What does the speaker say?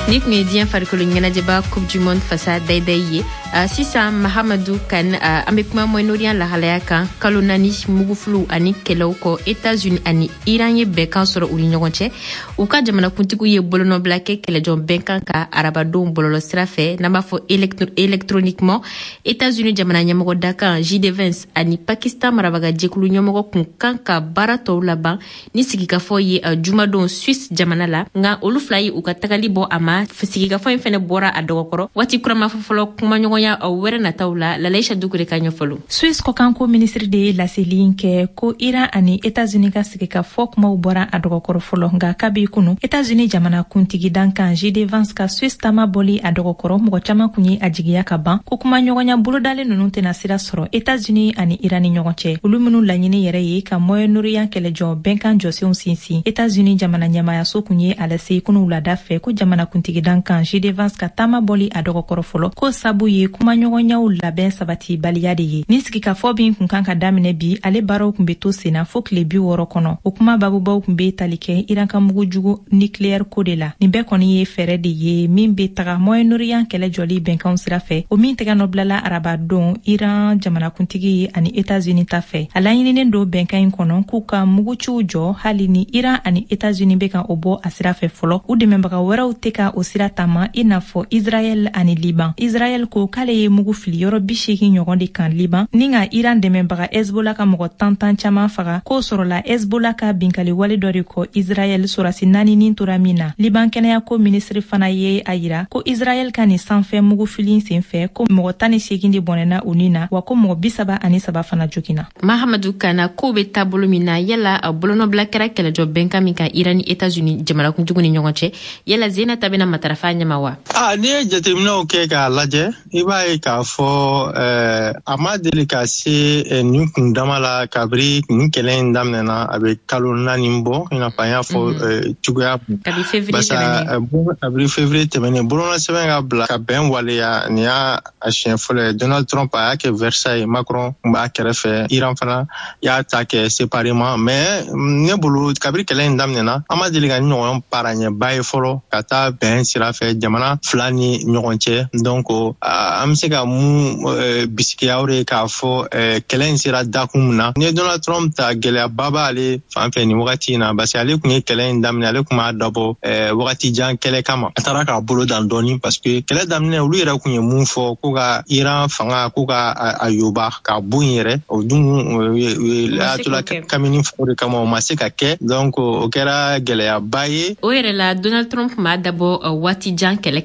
Nik ni diyan farkolo ɲɛnajɛ ba Coupe du Monde fasa dayday ye sisan Mahamadou Kane an bɛ kuma Moyen-Orient lahalaya kan kalo 4 mugufulu ani kɛlɛw kɔ États-Unis ani Iran ye bɛnkan sɔrɔ u ni ɲɔgɔn cɛ u ka jamanakuntigiw ye bolonɔbila kɛ kɛlɛjɔn bɛnkan ka arabadenw bɔlɔlɔ sira fɛ n'an b'a fɔ électroniquement États-Unis jamana ɲɛmɔgɔ dakan J.D. Vance ani Pakistan marabagajɛkulu ɲɛmɔgɔ kun kan ka baara tɔw laban ni sigikafɔ ye jumadon Suisse jamana la nka olu fila ye u ka tagali bɔ a ma sigikafɔ in fɛnɛ bɔra a dɔgɔkɔrɔ waati kurama fɔlɔ kumaɲɔgɔnya wɛrɛ nataw la Lalaïcha Dukure ka ɲɛfɔlo Suisse kɔkanko ministre de ye laseli kɛ ko Iran ani États-Unis ka sigikafɔ kumaw bɔra a dɔgɔkɔrɔ fɔlɔ nka kabi kunu États-Unis jamana kuntigi dankan J.D. Vance ka Suisse taama bɔli a dɔgɔkɔrɔ mɔgɔ caman kun ye a jigiya ka ban ko kumaɲɔgɔnya bolodalen ninnu tɛna sira sɔrɔ États-Unis ani Iran ni ɲɔgɔn cɛ olu minnu laɲini yɛrɛ ye ka Moyen-Orient kɛlɛjɔ bɛnkan jɔsenw sinsin États-Unis jamana ɲɛmayaso kun ye a lase kunu wulada fɛ ko jamana kuntigi dankan J.D. Vance ka taama bɔli a dɔgɔkɔrɔ fɔlɔ ko sabu ye kumaɲɔgɔnyaw labɛn sabati baliya de ye ni sigikafɔ bin kun kan ka daminɛ bi ale baaraw kun bɛ to senna fo tile 60 kɔnɔ o kuma babubaw kun bɛ tali kɛ Iran ka mugujugu nucléaire ko de la nin bɛɛ kɔni ye fɛɛrɛ de ye min bɛ taga Moyen-Orient kɛlɛ jɔli bɛnkanw sira fɛ o min tɛgɛ nɔbilala arabadon Iran jamanakuntigi ani États-Unis ta fɛ a laɲininen don bɛnkan in kɔnɔ k'u ka muguciw jɔ hali ni Iran ani États-Unis bɛ ka o bɔ a sira fɛ fɔlɔ u dɛmɛbaga wɛrɛw tɛ ka o sira taama i n'a fɔ Israël ani Liban Israël ko k'ale ye mugu fili yɔrɔ 80 ɲɔgɔn de kan Liban ni ka Iran dɛmɛbaga Hezbollah ka mɔgɔ 10 caman faga k'o sɔrɔla Hezbollah ka binkali wale dɔ de kɔ Israël sorasi 4 nin tora min na Liban kɛnɛya ko ministre fana ye a yira ko Israël ka nin sanfɛ mugu fili senfɛ ko mɔgɔ 18 de bɔnɛna u nin na wa ko mɔgɔ 33 fana joginna Mahamadou Kana ko bɛ taabolo min na yala a bolonɔbila kɛra kɛlɛjɔ bɛnkan min kan Iran ni États-Unis jamanakuntigiw ni ɲɔgɔn cɛ yala Zena ta bɛna matarafa ɲɛma wa ni ye jateminɛw kɛ k'a lajɛ i b'a ye k'a fɔ a ma deli ka se nin kun dama la kabiri nin kɛlɛ in daminɛna a bɛ kalo 4 bɔ i n'a fɔ an y'a fɔ cogoya kabiri février tɛmɛnen bolona sɛbɛn ka bila ka bɛn waleya nin y'a siɲɛ fɔlɔ ye Donald Trump a y'a kɛ Versailles Macron b'a kɛrɛfɛ Iran fana y'a ta kɛ séparément mais ne bolo kabiri kɛlɛ in daminɛna an ma deli ka ɲɔgɔn para ɲɛba ye fɔlɔ ka taa bɛn sira fɛ jamana fila ni ɲɔgɔn cɛ donc an bɛ se ka mun bisikiyaw de k'a fɔ kɛlɛ in sera dakun min na ni Donald Trump ta gɛlɛyaba b'ale fan fɛ nin wagati in na parce que ale kun ye kɛlɛ in daminɛ ale kun b'a dabɔ wagati jan kɛlɛ kama a taara k'a bolo dan dɔɔni parce que kɛlɛ daminɛ olu yɛrɛ kun ye mun fɔ ko ka Iran fanga ko ka a yoba ka bɔ yen yɛrɛ o dun ayatollah Khamenei fɔ de kama o ma se ka kɛ donc o kɛra gɛlɛyaba ye o yɛrɛ la Donald Trump m'a dabɔ waati jan kɛlɛ